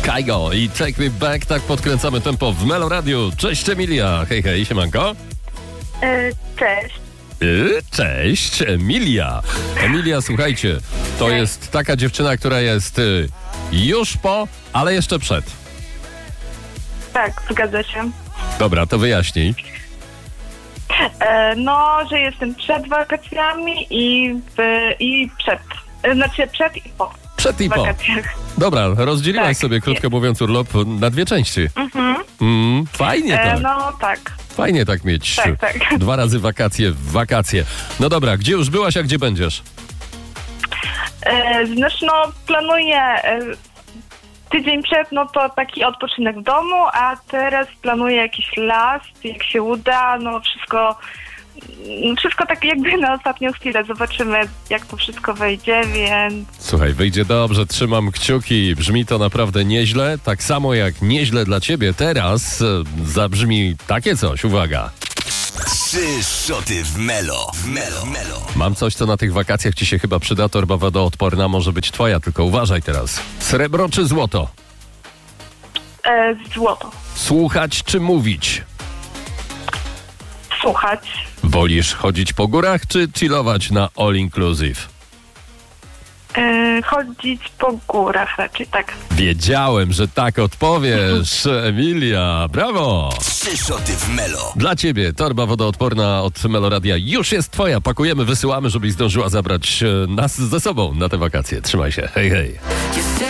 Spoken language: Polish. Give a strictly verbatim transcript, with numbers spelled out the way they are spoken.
Kygo i Take Me Back, tak podkręcamy tempo w Melo Radio. Cześć Emilia, hej hej, siemanko. E, cześć. Yy, cześć, Emilia. Emilia, słuchajcie, to Cześć. jest taka dziewczyna, która jest y, już po, ale jeszcze przed. Tak, zgadza się. Dobra, to wyjaśnij. E, no, że jestem przed wakacjami i, w, i przed. E, znaczy przed i po Przed i po. wakacjach. Dobra, rozdzieliłaś Tak. sobie, krótko mówiąc, urlop na dwie części. Mhm. Mm, fajnie E, tak. no, tak. Fajnie tak mieć. Tak, tak. Dwa razy wakacje w wakacje. No dobra, gdzie już byłaś, a gdzie będziesz? E, znaczy, no, planuję e, tydzień przed, no to taki odpoczynek w domu, a teraz planuję jakiś las, jak się uda, no wszystko... Wszystko tak jakby na ostatnią chwilę. Zobaczymy, jak to wszystko wejdzie, więc... Słuchaj, wyjdzie dobrze, trzymam kciuki. Brzmi to naprawdę nieźle. Tak samo jak nieźle dla ciebie teraz e, zabrzmi takie coś. Uwaga. Trzy szoty w Melo. W Melo. Melo. Mam coś, co na tych wakacjach ci się chyba przyda. Torba wodoodporna może być twoja, tylko uważaj teraz. Srebro czy złoto? E, złoto. Słuchać czy mówić? Słuchać. Wolisz chodzić po górach czy chillować na all inclusive? E, chodzić po górach raczej, tak. Wiedziałem, że tak odpowiesz, Emilia. Brawo! Trzy szoty w Melo. Dla ciebie torba wodoodporna od Meloradia już jest twoja. Pakujemy, wysyłamy, żebyś zdążyła zabrać e, nas ze sobą na te wakacje. Trzymaj się. Hej, hej.